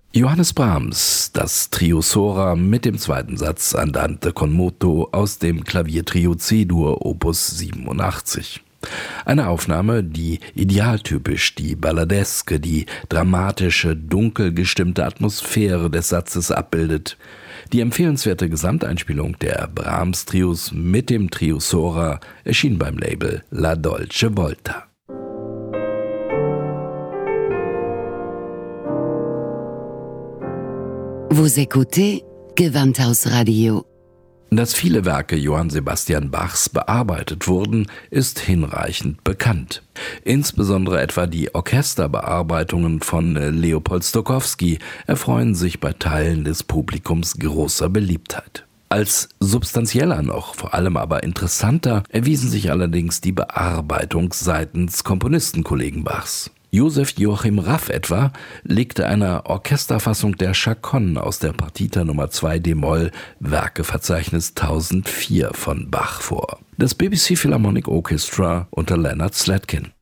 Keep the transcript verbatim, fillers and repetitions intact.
Johannes Brahms, das Trio Sora mit dem zweiten Satz Andante con moto aus dem Klaviertrio C-Dur Opus siebenundachtzig. Eine Aufnahme, die idealtypisch die balladeske, die dramatische, dunkel gestimmte Atmosphäre des Satzes abbildet. Die empfehlenswerte Gesamteinspielung der Brahms-Trios mit dem Trio Sora erschien beim Label La Dolce Volta. Vous écoutez Gewandhaus-Radio. Dass viele Werke Johann Sebastian Bachs bearbeitet wurden, ist hinreichend bekannt. Insbesondere etwa die Orchesterbearbeitungen von Leopold Stokowski erfreuen sich bei Teilen des Publikums großer Beliebtheit. Als substanzieller noch, vor allem aber interessanter, erwiesen sich allerdings die Bearbeitung seitens Komponistenkollegen Bachs. Josef Joachim Raff etwa legte eine Orchesterfassung der Chaconne aus der Partita Nummer zwei d-Moll Werkeverzeichnis tausendvier von Bach vor. Das B B C Philharmonic Orchestra unter Leonard Slatkin.